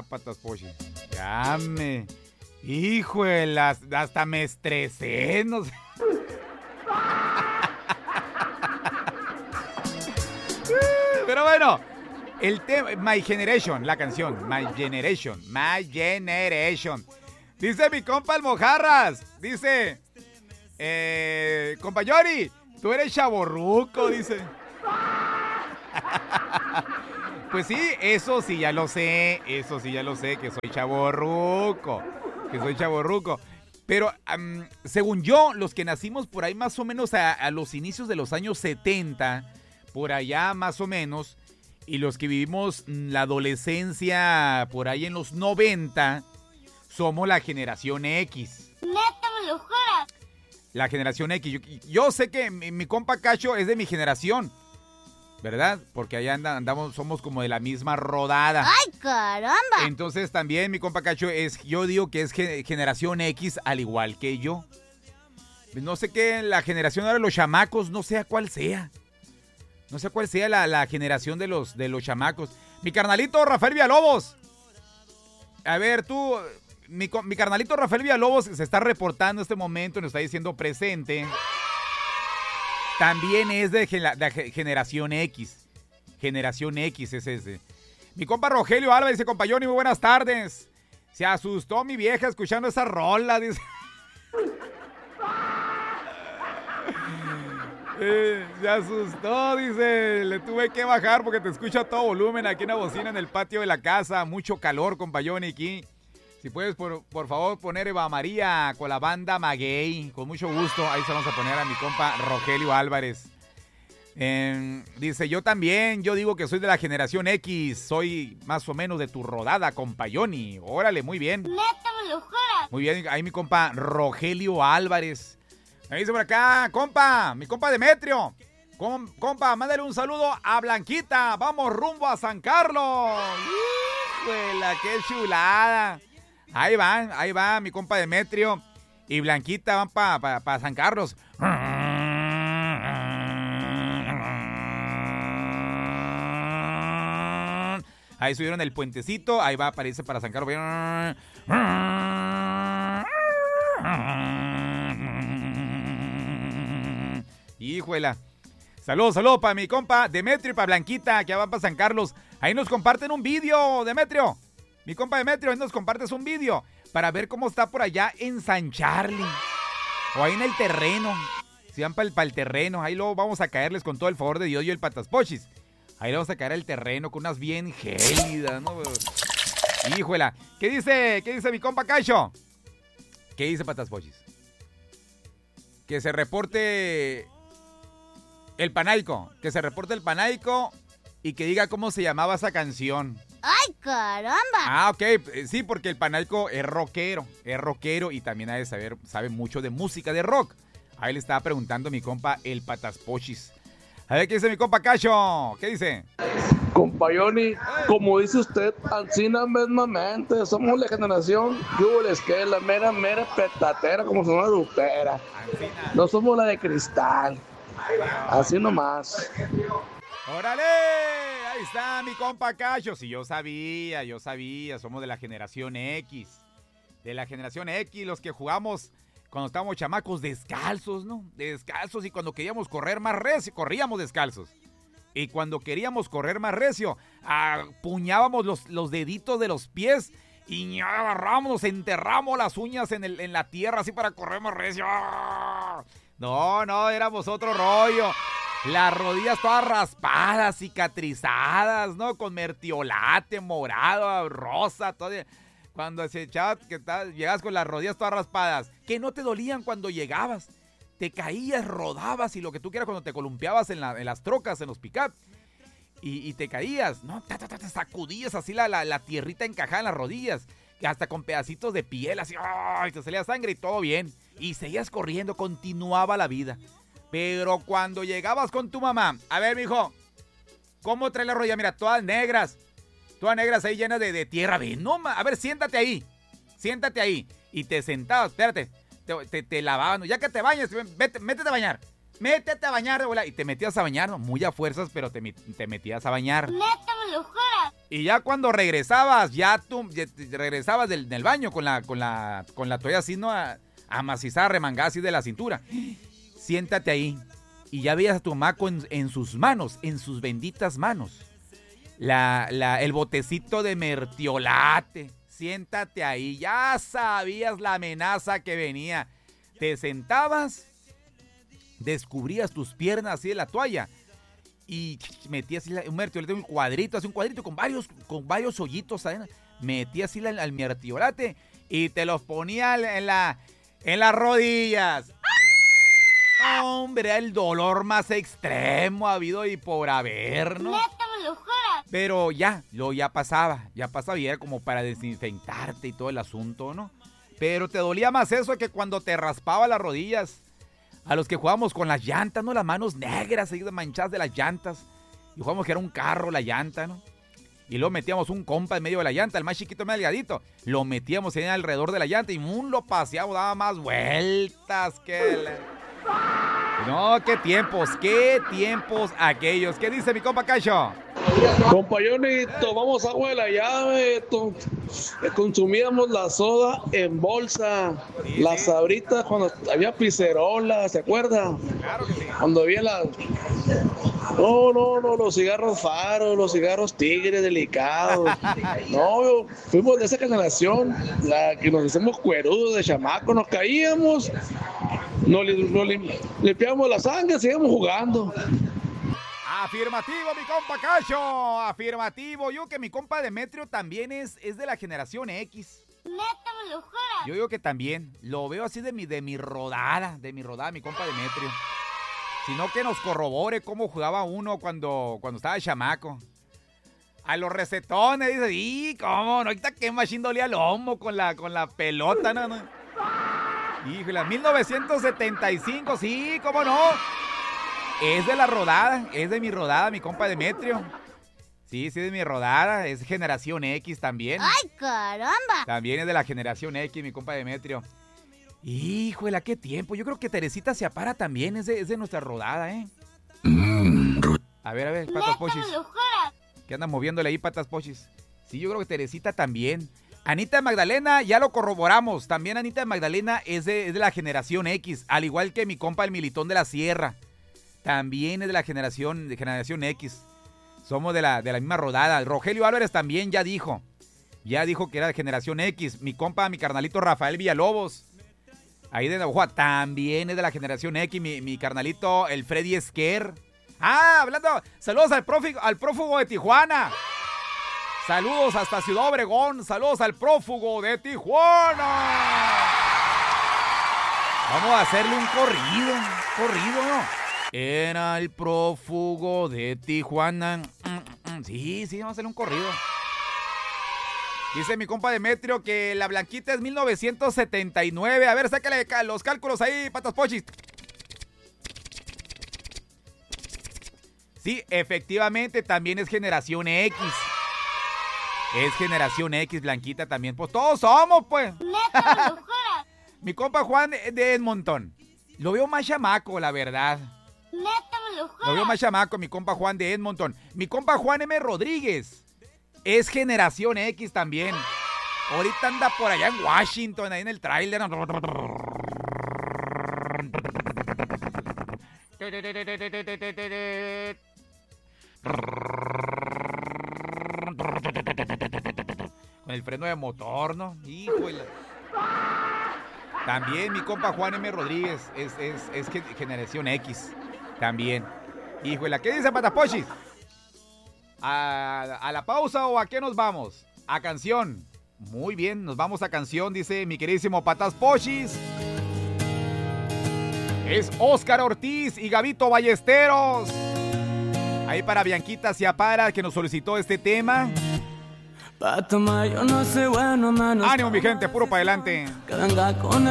patas pochi. Híjole, hasta me estresé, no sé. Pero bueno, el tema, My Generation, la canción, My Generation. Dice mi compa el Mojarras, dice, compa Yori, tú eres chavorruco, dice. Pues sí, eso sí ya lo sé, que soy chavorruco. Pero según yo, los que nacimos por ahí más o menos a los inicios de los años 70, por allá más o menos, y los que vivimos la adolescencia por ahí en los 90, somos la generación X. ¿Neta me lo juras? La generación X. Yo sé que mi compa Cacho es de mi generación, ¿verdad? Porque allá andamos, somos como de la misma rodada. ¡Ay, caramba! Entonces también mi compa Cacho yo digo que es generación X al igual que yo. No sé qué, la generación ahora de los chamacos, no sé a cuál sea. No sé cuál sea la generación de los chamacos. Mi carnalito Rafael Villalobos. A ver, tú, mi carnalito Rafael Villalobos se está reportando en este momento, nos está diciendo presente. También es de generación X. Generación X es ese. Mi compa Rogelio Álvarez dice, compa Johnny, muy buenas tardes. Se asustó mi vieja escuchando esa rola, dice. Se asustó, dice. Le tuve que bajar porque te escucho a todo volumen aquí en la bocina en el patio de la casa. Mucho calor, compa Johnny, aquí. Si puedes, por favor, poner Eva María con la banda Maguey. Con mucho gusto. Ahí se vamos a poner a mi compa Rogelio Álvarez. Dice, yo también, yo digo que soy de la generación X. Soy más o menos de tu rodada, compa Johnny. Órale, muy bien. ¿Neta me lo juras? Muy bien, ahí mi compa Rogelio Álvarez. Me dice por acá, compa, mi compa Demetrio. Compa, mándale un saludo a Blanquita. Vamos rumbo a San Carlos. ¡Híjole, qué chulada! Ahí va mi compa Demetrio y Blanquita van para San Carlos. Ahí subieron el puentecito, ahí va, aparece para San Carlos. Híjole. Saludos para mi compa Demetrio y para Blanquita, que van para San Carlos. Ahí nos comparten un vídeo, Demetrio. Mi compa Demetrio, ahí nos compartes un vídeo para ver cómo está por allá en San Charlie. O ahí en el terreno. Si van para el terreno, ahí luego vamos a caerles con todo el favor de Dios y el Pataspochis. Ahí le vamos a caer al terreno con unas bien gélidas, ¿no? Híjola. ¿Qué dice mi compa Cacho? ¿Qué dice Pataspochis? Que se reporte el Panaico. Que se reporte el Panaico y que diga cómo se llamaba esa canción. ¡Ay, caramba! Ah, ok. Sí, porque el Panaico es rockero y también sabe mucho de música de rock. Ahí le estaba preguntando a mi compa el Pataspochis. A ver, ¿qué dice mi compa Cacho? ¿Qué dice? Compa Johnny, como dice usted, Ancina mismamente, somos la generación que es la mera petatera, como son una grupera. No somos la de cristal. Así nomás. ¡Órale! Ahí está mi compa Cacho. Sí, yo sabía, somos de la generación X. De la generación X, los que jugamos cuando estábamos chamacos descalzos, ¿no? Descalzos, y cuando queríamos correr más recio, corríamos descalzos. Y cuando queríamos correr más recio, apuñábamos los deditos de los pies y agarramos, nos enterramos las uñas en la tierra así para correr más recio. No, éramos otro rollo. Las rodillas todas raspadas, cicatrizadas, ¿no? Con mertiolate, morado, rosa, todo. Cuando se echaba, llegabas con las rodillas todas raspadas, que no te dolían cuando llegabas. Te caías, rodabas y lo que tú quieras cuando te columpiabas en las trocas, en los pick-up. Y te caías, ¿no? Te sacudías así la tierrita encajada en las rodillas. Hasta con pedacitos de piel, así, ¡ay! Te salía sangre y todo bien. Y seguías corriendo, continuaba la vida. Pero cuando llegabas con tu mamá, a ver, mijo, ¿cómo trae la rodilla? Mira, todas negras ahí llenas de tierra. No, a ver, siéntate ahí. Y te sentabas, espérate, te lavaban. Ya que te bañas, métete a bañar, de bola. Y te metías a bañar, ¿no? Muy a fuerzas, pero te metías a bañar. Neta Y ya cuando regresabas, ya te regresabas del baño con la toalla así, ¿no? Amacizada, remangada así de la cintura. Siéntate ahí. Y ya veías a tu chamaco en sus manos, en sus benditas manos. El botecito de mertiolate. Siéntate ahí. Ya sabías la amenaza que venía. Te sentabas, descubrías tus piernas así de la toalla y metías un mertiolate, un cuadrito con varios hoyitos adentro. Metías así al mertiolate y te los ponía en las rodillas. Hombre, era el dolor más extremo habido y por haber, ¿no? Pero ya pasaba y era como para desinfectarte y todo el asunto, ¿no? Pero te dolía más eso que cuando te raspaba las rodillas. A los que jugábamos con las llantas, ¿no? Las manos negras, ahí manchadas de las llantas. Y jugábamos que era un carro la llanta, ¿no? Y luego metíamos un compa en medio de la llanta, el más chiquito, más delgadito. Lo metíamos ahí alrededor de la llanta y lo paseábamos, daba más vueltas que... No, qué tiempos aquellos. ¿Qué dice mi compa Cacho? Compa Johnny, tomamos agua de la llave, consumíamos la soda en bolsa, sí, las sabritas cuando había picerola, ¿se acuerda? Claro que sí. Cuando había los cigarros faros, los cigarros tigres delicados. No, fuimos de esa generación, la que nos hicimos cuerudos de chamaco, nos caíamos, nos limpiamos la sangre, seguíamos jugando. Afirmativo, mi compa Cacho, afirmativo. Yo que mi compa Demetrio también es de la generación X. Yo digo que también, lo veo así de mi rodada, mi compa Demetrio. Sino que nos corrobore cómo jugaba uno cuando estaba chamaco. A los recetones, dice, y cómo, no, ahorita qué machín dolía el lomo con la pelota, ¿no? Híjole, 1975, sí, cómo no. Es de la rodada, es de mi rodada, mi compa Demetrio. Sí, de mi rodada, es generación X también. ¡Ay, caramba! También es de la generación X, mi compa Demetrio. Híjole, qué tiempo. Yo creo que Teresita Seapara también es de nuestra rodada, ¿eh? A ver, patas pochis. ¿Qué andan moviéndole ahí, patas pochis? Sí, yo creo que Teresita también. Anita Magdalena, ya lo corroboramos. También Anita Magdalena es de la generación X, al igual que mi compa el Militón de la Sierra. También es de la generación X. Somos de la misma rodada. Rogelio Álvarez también ya dijo que era de generación X. Mi compa, mi carnalito Rafael Villalobos, ahí de Navajo, también es de la generación X. Mi carnalito, el Freddy Esquer. Hablando, saludos al prófugo de Tijuana. Saludos hasta Ciudad Obregón. Saludos al prófugo de Tijuana. Vamos a hacerle un corrido, ¿no? Era el prófugo de Tijuana. Sí, vamos a hacerle un corrido. Dice mi compa Demetrio que la blanquita es 1979. A ver, sácale los cálculos ahí, patas pochis. Sí, efectivamente, también es generación X. Es generación X, blanquita también. Pues todos somos, pues. Mi compa Juan de Edmonton. Lo veo más chamaco, la verdad. Lo veo más chamaco, mi compa Juan de Edmonton. Mi compa Juan M. Rodríguez es generación X también. Ahorita anda por allá en Washington, ahí en el tráiler. Con el freno de motor, ¿no? Híjole. También mi compa Juan M. Rodríguez es generación X. También. Híjole, ¿qué dice Patapochis? ¿A la pausa o a qué nos vamos? A canción. Muy bien, nos vamos a canción, dice mi queridísimo Patas Pochis. Es Óscar Ortiz y Gabito Ballesteros. Ahí para Bianquita Seapara, que nos solicitó este tema. Pa' tomar yo no soy bueno, mano. Ánimo, mi gente, puro para adelante. Que venga con